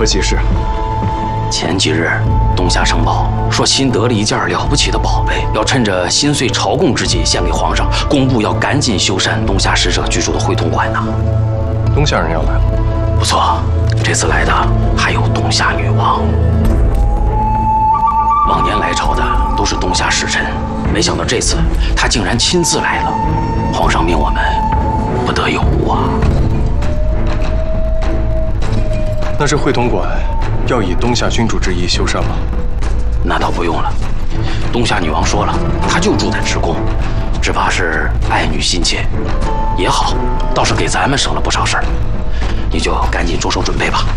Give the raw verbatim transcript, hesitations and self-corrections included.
么喜事？ 前几日，东夏城报说新得了一件了不起的宝贝，要趁着新岁朝贡之际献给皇上。工部要赶紧修缮东夏使者居住的会同馆呐。 东夏人要来了。 不错，这次来的还有东夏女王。往年来朝的都是东夏使臣，没想到这次她竟然亲自来了。皇上命我们不得有误啊。 那这会同馆要以东夏君主之意修缮吗？ 那倒不用了，东夏女王说了，她就住在职宫，只怕是爱女心切。也好，倒是给咱们省了不少事儿。你就赶紧着手准备吧。